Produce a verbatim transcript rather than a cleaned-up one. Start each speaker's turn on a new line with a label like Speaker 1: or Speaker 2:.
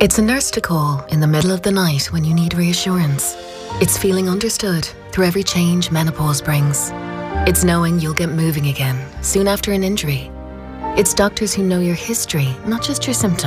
Speaker 1: It's a nurse to call in the middle of the night when you need reassurance. It's feeling understood through every change menopause brings. It's knowing you'll get moving again soon after an injury. It's doctors who know your history, not just your symptoms.